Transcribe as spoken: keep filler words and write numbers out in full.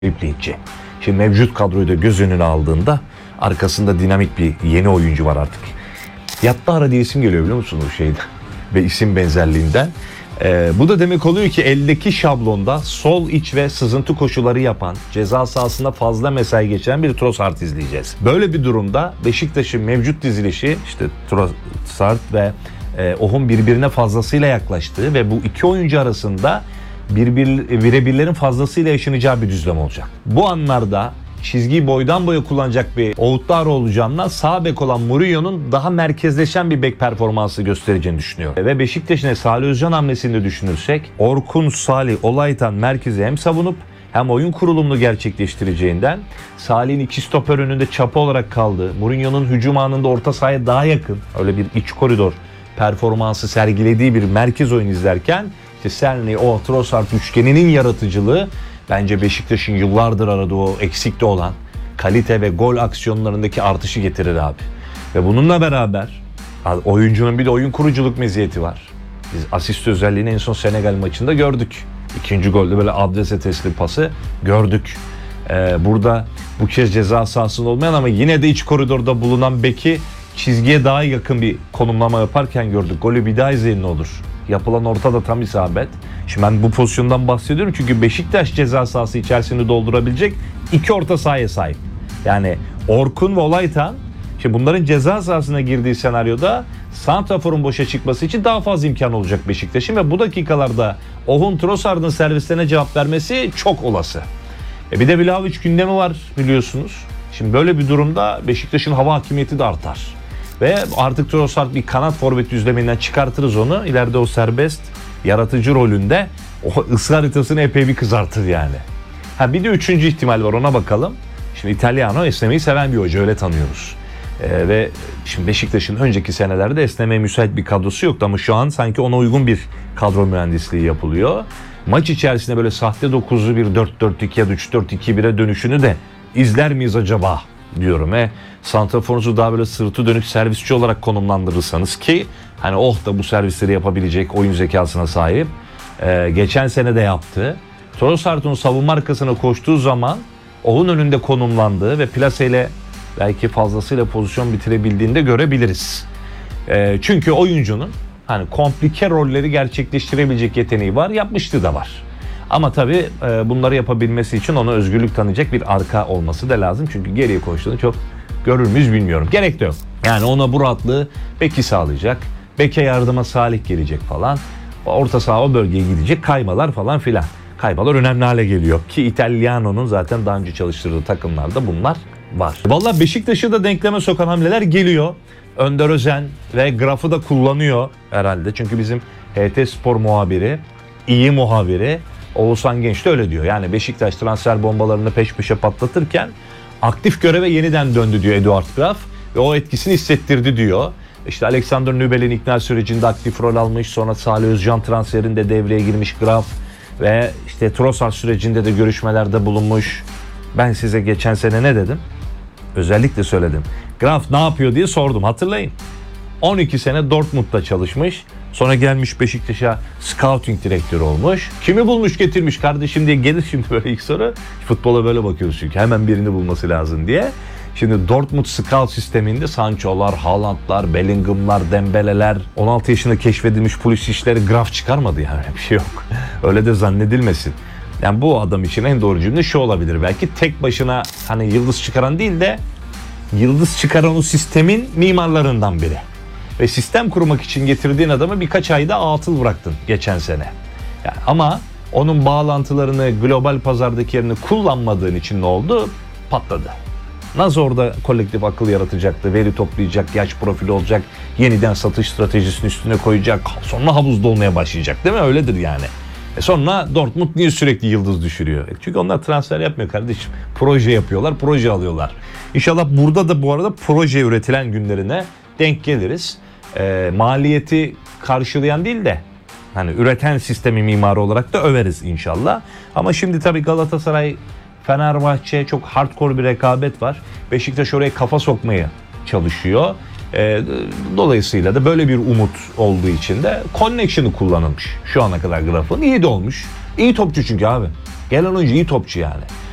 İpliğince. Şimdi mevcut kadroyu da göz önüne aldığında arkasında dinamik bir yeni oyuncu var artık. Yattara diye isim geliyor biliyor musunuz o şeyden ve isim benzerliğinden. Ee, bu da demek oluyor ki eldeki şablonda sol iç ve sızıntı koşuları yapan, ceza sahasında fazla mesai geçiren bir Trossard izleyeceğiz. Böyle bir durumda Beşiktaş'ın mevcut dizilişi işte Trossard ve e, Ohun birbirine fazlasıyla yaklaştığı ve bu iki oyuncu arasında birbir, birebirlerin fazlasıyla yaşanacağı bir düzlem olacak. Bu anlarda çizgiyi boydan boya kullanacak bir Ouattara olacağından sağ bek olan Murillo'nun daha merkezleşen bir bek performansı göstereceğini düşünüyorum. Ve Beşiktaş'ın Salih Özcan hamlesini de düşünürsek Orkun, Salih, Olaytan merkezi hem savunup hem oyun kurulumunu gerçekleştireceğinden Salih'in iki stoper önünde çapa olarak kaldığı, Mourinho'nun hücum anında orta sahaya daha yakın öyle bir iç koridor performansı sergilediği bir merkez oyun izlerken işte Selny, o Trossard üçgeninin yaratıcılığı bence Beşiktaş'ın yıllardır aradığı o eksikte olan kalite ve gol aksiyonlarındaki artışı getirir abi. Ve bununla beraber oyuncunun bir de oyun kuruculuk meziyeti var. Biz asist özelliğini en son Senegal maçında gördük. İkinci golde böyle adrese teslim pası gördük. Ee, burada bu kez ceza sahasında olmayan ama yine de iç koridorda bulunan beki çizgiye daha yakın bir konumlama yaparken gördük. Golü bir daha izleyin ne olur. Yapılan orta da tam isabet. Şimdi ben bu pozisyondan bahsediyorum çünkü Beşiktaş ceza sahası içerisini doldurabilecek iki orta sahaya sahip. Yani Orkun ve Olaytan, şimdi bunların ceza sahasına girdiği senaryoda santraforun boşa çıkması için daha fazla imkan olacak Beşiktaş'ın ve bu dakikalarda Ohun Trossard'ın servislerine cevap vermesi çok olası. E bir de Vlahovic gündemi var biliyorsunuz. Şimdi böyle bir durumda Beşiktaş'ın hava hakimiyeti de artar. Ve artık Trossard bir kanat forvet düzleminden çıkartırız onu. İleride o serbest yaratıcı rolünde o ısı haritasını epey bir kızartır yani. Ha bir de üçüncü ihtimal var, ona bakalım. Şimdi Italiano esnemeyi seven bir hoca, öyle tanıyoruz. Ee, ve şimdi Beşiktaş'ın önceki senelerde esnemeye müsait bir kadrosu yoktu ama şu an sanki ona uygun bir kadro mühendisliği yapılıyor. Maç içerisinde böyle sahte dokuzlu bir dört dört iki ya da üç dört iki bire dönüşünü de izler miyiz acaba diyorum. E, santraforunuzu daha böyle sırtı dönük servisçi olarak konumlandırırsanız ki hani oh da bu servisleri yapabilecek oyun zekasına sahip. E, geçen sene de yaptı. Trossard'ın savunma arkasına koştuğu zaman Ohun önünde konumlandığı ve plaseyle belki fazlasıyla pozisyon bitirebildiğini de görebiliriz. E, çünkü oyuncunun hani komplike rolleri gerçekleştirebilecek yeteneği var, yapmışlığı da var. Ama tabii bunları yapabilmesi için ona özgürlük tanıyacak bir arka olması da lazım. Çünkü geriye koştuğunu çok görür müyüz bilmiyorum. Gerek de yok. Yani ona bu rahatlığı beki sağlayacak. Beke yardıma Salih gelecek falan. Orta saha o bölgeye gidecek. Kaymalar falan filan. Kaymalar önemli hale geliyor. Ki Italiano'nun zaten daha önce çalıştırdığı takımlarda bunlar var. Vallahi Beşiktaş'ı da denkleme sokan hamleler geliyor. Önder Özen ve Graf'ı da kullanıyor herhalde. Çünkü bizim H T Spor muhabiri, iyi muhabiri Oğuzhan Genç de öyle diyor. Yani Beşiktaş transfer bombalarını peş peşe patlatırken aktif göreve yeniden döndü diyor Eduard Graf ve o etkisini hissettirdi diyor. İşte Alexander Nübel'in ikna sürecinde aktif rol almış, sonra Salih Özcan transferinde devreye girmiş Graf ve işte Trossard sürecinde de görüşmelerde bulunmuş. Ben size geçen sene ne dedim? Özellikle söyledim. Graf ne yapıyor diye sordum, hatırlayın. on iki sene Dortmund'da çalışmış. Sonra gelmiş Beşiktaş'a scouting direktörü olmuş. Kimi bulmuş getirmiş kardeşim diye gelir şimdi böyle ilk soru. Futbola böyle bakıyoruz çünkü hemen birini bulması lazım diye. Şimdi Dortmund scout sisteminde Sancho'lar, Haaland'lar, Bellingham'lar, Dembele'ler, on altı yaşında keşfedilmiş polis işleri Graf çıkarmadı yani, öyle bir şey yok. Öyle de zannedilmesin. Yani bu adam için en doğru cümle şu olabilir belki, tek başına hani yıldız çıkaran değil de yıldız çıkaran o sistemin mimarlarından biri. Ve sistem kurmak için getirdiğin adamı birkaç ayda atıl bıraktın geçen sene. Yani ama onun bağlantılarını, global pazardaki yerini kullanmadığın için ne oldu? Patladı. Nasıl orada kolektif akıl yaratacaktı, veri toplayacak, yaş profili olacak, yeniden satış stratejisinin üstüne koyacak, sonra havuzda olmaya başlayacak değil mi? Öyledir yani. E sonra Dortmund niye sürekli yıldız düşürüyor? E çünkü onlar transfer yapmıyor kardeşim. Proje yapıyorlar, proje alıyorlar. İnşallah burada da bu arada proje üretilen günlerine denk geliriz. E, maliyeti karşılayan değil de hani üreten sistemi mimarı olarak da överiz inşallah. Ama şimdi tabii Galatasaray, Fenerbahçe çok hardcore bir rekabet var. Beşiktaş oraya kafa sokmaya çalışıyor. E, dolayısıyla da böyle bir umut olduğu için de connection'ı kullanılmış şu ana kadar Graf'ın. İyi de olmuş. İyi topçu çünkü abi. Gelen oyuncu iyi topçu yani.